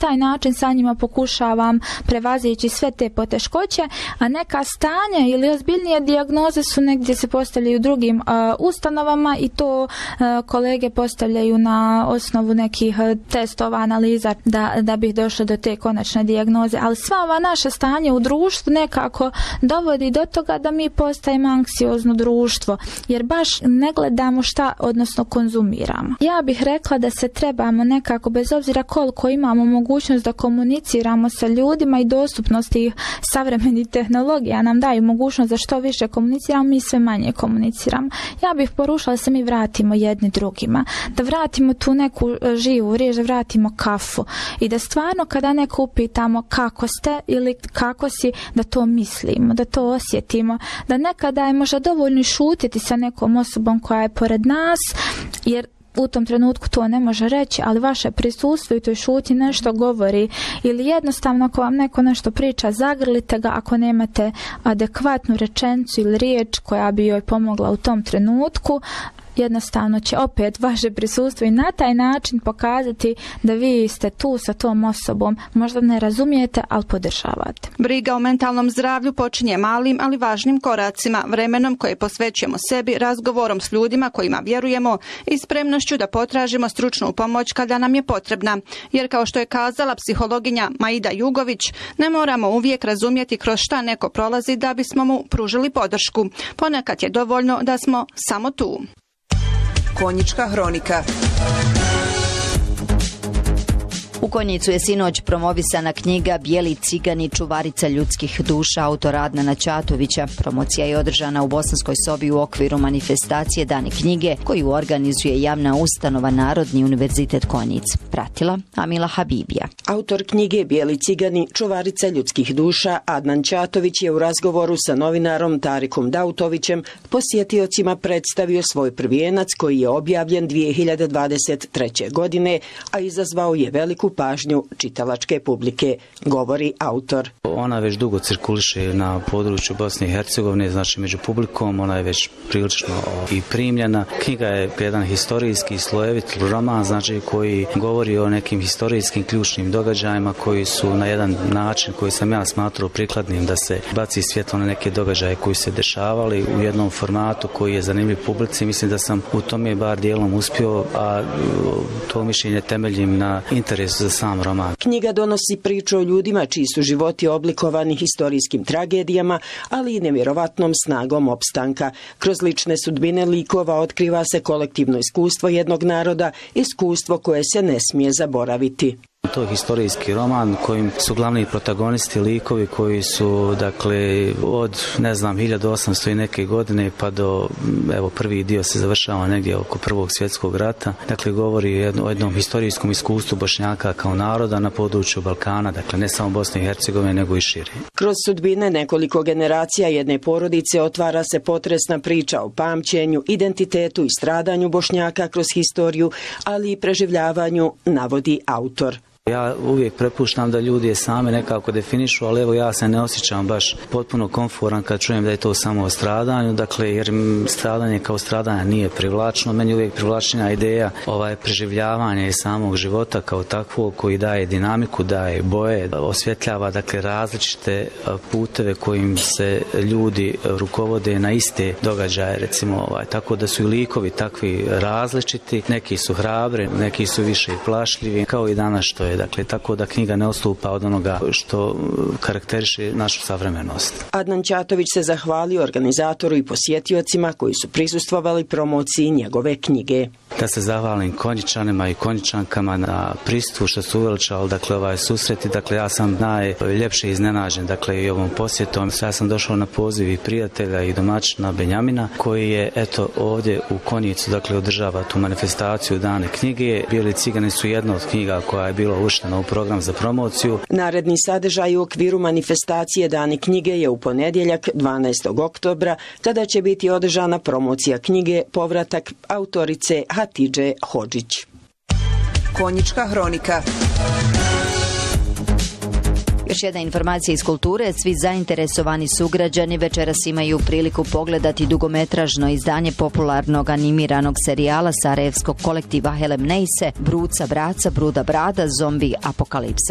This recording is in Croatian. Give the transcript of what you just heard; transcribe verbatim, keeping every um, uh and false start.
taj način sa njima pokušavam prevazići sve te poteškoće, a neka stanja ili ozbiljnije dijagnoze su negdje se postavljaju u drugim uh, ustanovama i to uh, kolege postavljaju na osnovu nekih uh, testova, analiza da, da bi došlo do te konačne dijagnoze. Ali sva ova naša stanja u društvu nekako dovodi do toga da mi postajemo anksiozno društvo, jer baš ne gledamo šta, odnosno konzumiramo. Ja bih rekla da se trebamo nekako, bez obzira koliko imamo mogućnost da komuniciramo sa ljudima i dostupnosti savremenih tehnologija nam daju mogućnost da što više komuniciramo, mi sve manje komuniciramo. Ja bih poručila da se mi vratimo jedni drugima, da vratimo tu neku živu riječ, da vratimo kafu i da stvarno kada neko upitamo kako ste ili kako si, da to mislimo, da to osjetimo, da nekada je možda dovoljno i šutiti sa nekom osobom koja je pored nas, jer u tom trenutku to ne može reći, ali vaše prisustvo i toj šutnji nešto govori, ili jednostavno ako vam neko nešto priča, zagrlite ga ako nemate adekvatnu rečenicu ili riječ koja bi joj pomogla u tom trenutku. Jednostavno će opet vaše prisustvo i na taj način pokazati da vi ste tu sa tom osobom. Možda ne razumijete, ali podržavate. Briga o mentalnom zdravlju počinje malim, ali važnim koracima, vremenom koje posvećujemo sebi, razgovorom s ljudima kojima vjerujemo i spremnošću da potražimo stručnu pomoć kada nam je potrebna. Jer kao što je kazala psihologinja Maida Jugović, ne moramo uvijek razumjeti kroz šta neko prolazi da bismo mu pružili podršku. Ponekad je dovoljno da smo samo tu. Konjička hronika. U Konjicu je sinoć promovisana knjiga Bijeli cigani, čuvarica ljudskih duša, autora Adnana Ćatovića. Promocija je održana u Bosanskoj sobi u okviru manifestacije Dani knjige, koju organizuje javna ustanova Narodni univerzitet Konjic. Pratila Amila Habibija. Autor knjige Bijeli cigani, čuvarica ljudskih duša, Adnan Ćatović je u razgovoru sa novinarom Tarikom Dautovićem posjetiocima predstavio svoj prvijenac koji je objavljen dvije hiljade dvadeset treće. godine, a izazvao je veliku pažnju čitalačke publike, govori autor. Ona već dugo cirkuliše na području Bosne i Hercegovine, znači među publikom, ona je već prilično i primljena. Knjiga je jedan historijski slojevit roman, znači koji govori o nekim historijskim ključnim događajima koji su na jedan način koji sam ja smatrao prikladnim da se baci svjetlo na neke događaje koji se dešavali u jednom formatu koji je zanimljiv publici. Mislim da sam u tome bar dijelom uspio, a to mišljenje temeljim na interesu za sam roman. Knjiga donosi priču o ljudima čiji su životi oblikovani historijskim tragedijama, ali i nevjerovatnom snagom opstanka. Kroz lične sudbine likova otkriva se kolektivno iskustvo jednog naroda, iskustvo koje se ne smije zaboraviti. To je historijski roman kojim su glavni protagonisti likovi koji su, dakle, od, ne znam, hiljadu osamsto i neke godine pa do, evo, prvi dio se završava negdje oko Prvog svjetskog rata. Dakle, govori o jednom historijskom iskustvu Bošnjaka kao naroda na području Balkana, dakle, ne samo Bosne i Hercegovine, nego i šire. Kroz sudbine nekoliko generacija jedne porodice otvara se potresna priča o pamćenju, identitetu i stradanju Bošnjaka kroz historiju, ali i preživljavanju, navodi autor. Ja uvijek prepuštam da ljudi je same nekako definišu, ali evo ja se ne osjećam baš potpuno komforan kad čujem da je to samo o stradanju, dakle jer stradanje kao stradanje nije privlačno, meni uvijek privlačnija ideja ovaj preživljavanje samog života kao takvog koji daje dinamiku, daje boje, osvjetljava dakle različite puteve kojim se ljudi rukovode na iste događaje, recimo ovaj, tako da su i likovi takvi različiti, neki su hrabri, neki su više plašljivi, kao i danas što je. Dakle, tako da knjiga ne odstupa od onoga što karakteriše našu savremenost. Adnan Ćatović se zahvalio organizatoru i posjetiocima koji su prisustvovali promociji njegove knjige. Da se zahvalim Konjičanima i Konjičankama na prisustvu što su uveličali, dakle, ovaj susret. Dakle, ja sam najljepše iznenađen, dakle, i ovom posjetom. Ja sam došao na poziv i prijatelja i domaćina Benjamina, koji je, eto, ovdje u Konjicu, dakle, održava tu manifestaciju Dane knjige. Bijeli cigani su jedna od knjiga koja je bila uvrštena u program za promociju. Naredni sadržaj u okviru manifestacije Dane knjige je u ponedjeljak dvanaestog oktobra, kada će biti održana promocija knjige Povratak autorice Hatidže Hodžić. Konjička hronika. Još jedna informacija iz kulture, svi zainteresovani sugrađani večeras imaju priliku pogledati dugometražno izdanje popularnog animiranog serijala sarajevskog kolektiva Helem Neise, Bruca Braca, Bruda Brada, Zombi Apokalipsa.